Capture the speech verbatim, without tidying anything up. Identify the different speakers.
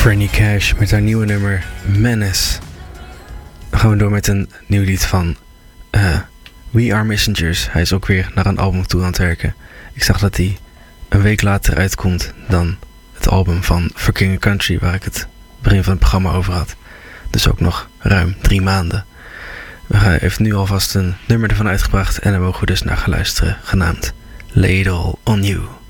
Speaker 1: Franny Cash met haar nieuwe nummer Menace. Dan gaan we door met een nieuw lied van uh, We Are Messengers. Hij is ook weer naar een album toe aan het werken. Ik zag dat hij een week later uitkomt dan het album van For King and Country, waar ik het begin van het programma over had. Dus ook nog ruim drie maanden. Hij heeft nu alvast een nummer ervan uitgebracht en daar mogen we dus naar gaan luisteren, genaamd Lay It All On You.